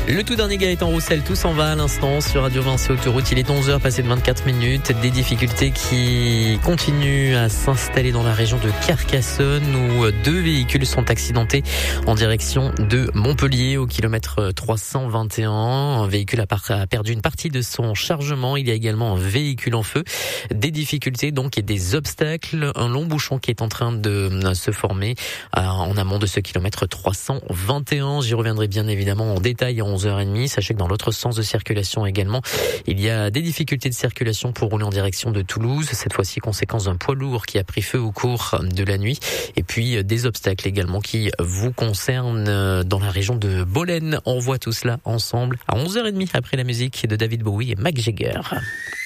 Le tout dernier Gaëtan Roussel, tout s'en va à l'instant sur Radio Vinci Autoroute. Il est 11h passé de 24 minutes. Des difficultés qui continuent à s'installer dans la région de Carcassonne où 2 véhicules sont accidentés en direction de Montpellier au kilomètre 321. Un véhicule a perdu une partie de son chargement. Il y a également un véhicule en feu. Des difficultés donc et des obstacles. Un long bouchon qui est en train de se former en amont de ce kilomètre 321. J'y reviendrai bien évidemment en détail en 11h30. Sachez que dans l'autre sens de circulation également, il y a des difficultés de circulation pour rouler en direction de Toulouse. Cette fois-ci, conséquence d'un poids lourd qui a pris feu au cours de la nuit. Et puis, des obstacles également qui vous concernent dans la région de Bolène. On voit tout cela ensemble à 11h30 après la musique de David Bowie et Mick Jagger.